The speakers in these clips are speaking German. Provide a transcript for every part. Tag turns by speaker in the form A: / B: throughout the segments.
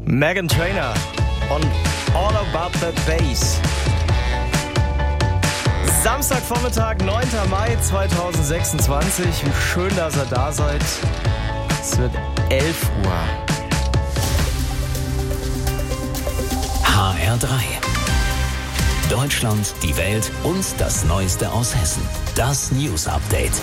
A: Meghan Trainor und All About That Bass. Samstagvormittag, 9. Mai 2026. Wie schön, dass ihr da seid. Es wird 11 Uhr.
B: HR3. Deutschland, die Welt und das Neueste aus Hessen. Das News Update.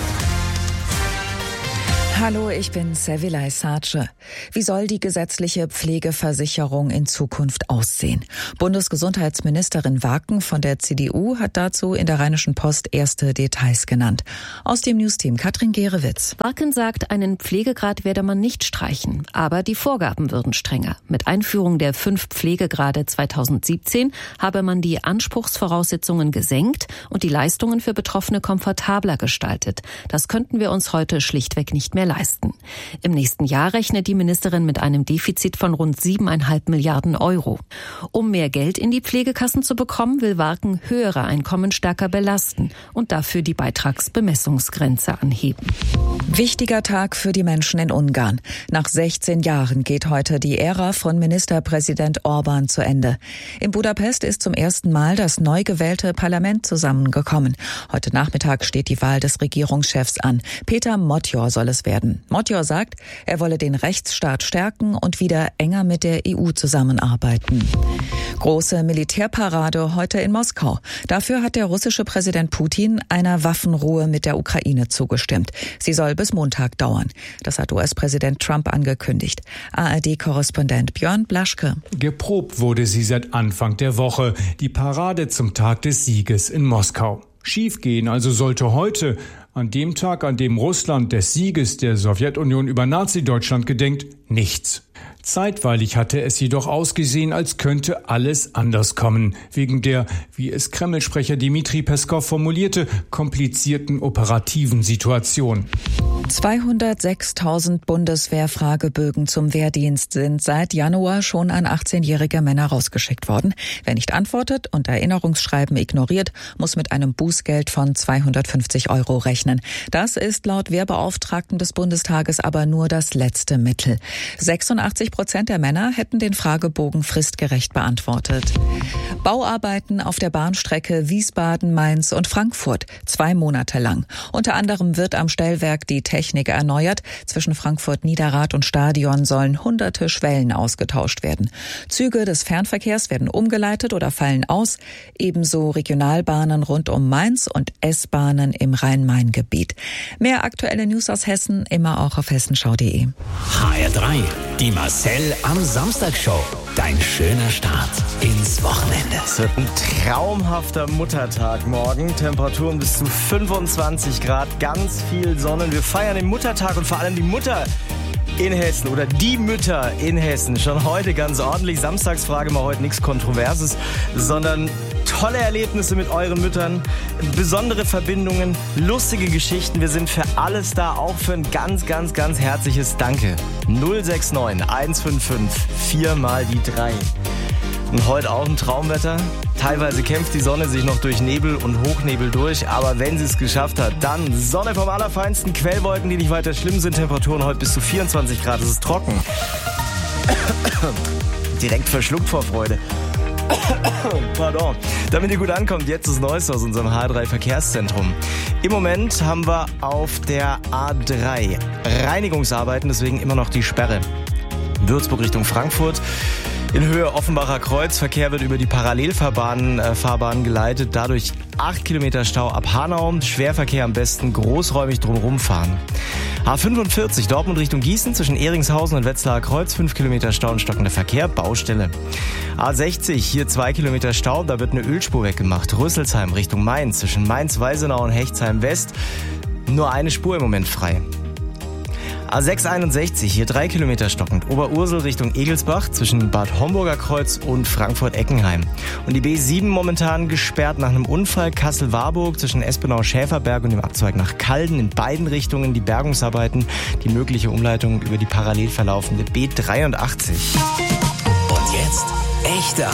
C: Hallo, ich bin Sevilay Sace. Wie soll die gesetzliche Pflegeversicherung in Zukunft aussehen? Bundesgesundheitsministerin Waken von der CDU hat dazu in der Rheinischen Post erste Details genannt. Aus dem Newsteam Katrin Gerewitz.
D: Waken sagt, einen Pflegegrad werde man nicht streichen, aber die Vorgaben würden strenger. Mit Einführung der 5 Pflegegrade 2017 habe man die Anspruchsvoraussetzungen gesenkt und die Leistungen für Betroffene komfortabler gestaltet. Das könnten wir uns heute schlichtweg nicht mehr leisten. Im nächsten Jahr rechnet die Ministerin mit einem Defizit von rund 7,5 Milliarden Euro. Um mehr Geld in die Pflegekassen zu bekommen, will Waken höhere Einkommen stärker belasten und dafür die Beitragsbemessungsgrenze anheben.
C: Wichtiger Tag für die Menschen in Ungarn. Nach 16 Jahren geht heute die Ära von Ministerpräsident Orbán zu Ende. In Budapest ist zum ersten Mal das neu gewählte Parlament zusammengekommen. Heute Nachmittag steht die Wahl des Regierungschefs an. Peter Motyor soll es werden. Motyor sagt, er wolle den Rechtsstaat stärken und wieder enger mit der EU zusammenarbeiten. Große Militärparade heute in Moskau. Dafür hat der russische Präsident Putin einer Waffenruhe mit der Ukraine zugestimmt. Sie soll bis Montag dauern. Das hat US-Präsident Trump angekündigt. ARD-Korrespondent Björn Blaschke.
E: Geprobt wurde sie seit Anfang der Woche. Die Parade zum Tag des Sieges in Moskau. Schiefgehen also sollte heute, an dem Tag, an dem Russland des Sieges der Sowjetunion über Nazi-Deutschland gedenkt, nichts. Zeitweilig hatte es jedoch ausgesehen, als könnte alles anders kommen, wegen der, wie es Kreml-Sprecher Dmitri Peskow formulierte, komplizierten operativen Situation.
C: 206.000 Bundeswehr-Fragebögen zum Wehrdienst sind seit Januar schon an 18-jährige Männer rausgeschickt worden. Wer nicht antwortet und Erinnerungsschreiben ignoriert, muss mit einem Bußgeld von 250 € rechnen. Das ist laut Wehrbeauftragten des Bundestages aber nur das letzte Mittel. 86% der Männer hätten den Fragebogen fristgerecht beantwortet. Bauarbeiten auf der Bahnstrecke Wiesbaden, Mainz und Frankfurt 2 Monate lang. Unter anderem wird am Stellwerk die Technik erneuert. Zwischen Frankfurt-Niederrad und Stadion sollen hunderte Schwellen ausgetauscht werden. Züge des Fernverkehrs werden umgeleitet oder fallen aus. Ebenso Regionalbahnen rund um Mainz und S-Bahnen im Rhein-Main-Gebiet. Mehr aktuelle News aus Hessen immer auch auf hessenschau.de.
B: HR3, die Marcel am Samstag-Show. Dein schöner Start ins Wochenende.
A: Es wird ein traumhafter Muttertag morgen. Temperaturen bis zu 25 Grad, ganz viel Sonne. Wir feiern den Muttertag und vor allem die Mutter in Hessen oder die Mütter in Hessen. Schon heute ganz ordentlich. Samstagsfrage mal heute nichts Kontroverses, sondern tolle Erlebnisse mit euren Müttern, besondere Verbindungen, lustige Geschichten. Wir sind für alles da, auch für ein ganz, ganz, ganz herzliches Danke. 069 155 4 mal die 3. Und heute auch ein Traumwetter. Teilweise kämpft die Sonne sich noch durch Nebel und Hochnebel durch, aber wenn sie es geschafft hat, dann Sonne vom Allerfeinsten, Quellwolken, die nicht weiter schlimm sind, Temperaturen heute bis zu 24 Grad, es ist trocken. Direkt verschluckt vor Freude. Pardon. Damit ihr gut ankommt, jetzt das Neueste aus unserem H3 Verkehrszentrum. Im Moment haben wir auf der A3 Reinigungsarbeiten, deswegen immer noch die Sperre. Würzburg Richtung Frankfurt. In Höhe Offenbacher Kreuz. Verkehr wird über die Parallelfahrbahn geleitet. Dadurch 8 Kilometer Stau ab Hanau. Schwerverkehr am besten großräumig drumherum fahren. A45 Dortmund Richtung Gießen zwischen Ehringshausen und Wetzlarer Kreuz. 5 Kilometer Stau und stockender Verkehr. Baustelle. A60 hier 2 Kilometer Stau. Da wird eine Ölspur weggemacht. Rüsselsheim Richtung Mainz zwischen Mainz-Weisenau und Hechtsheim West. Nur eine Spur im Moment frei. A661, hier 3 Kilometer stockend. Oberursel Richtung Egelsbach zwischen Bad Homburger Kreuz und Frankfurt-Eckenheim. Und die B7 momentan gesperrt nach einem Unfall. Kassel-Warburg zwischen Espenau-Schäferberg und dem Abzweig nach Calden. In beiden Richtungen die Bergungsarbeiten, die mögliche Umleitung über die parallel verlaufende B83.
B: Und jetzt echte